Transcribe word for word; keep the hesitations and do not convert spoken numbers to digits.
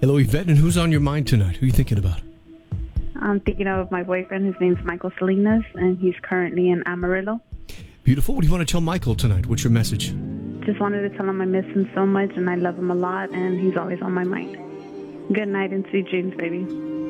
Hello, Yvette, and who's on your mind tonight? Who are you thinking about? I'm thinking of my boyfriend. His name's Michael Salinas, and he's currently in Amarillo. Beautiful. What do you want to tell Michael tonight? What's your message? Just wanted to tell him I miss him so much, and I love him a lot, and he's always on my mind. Good night and sweet dreams, baby.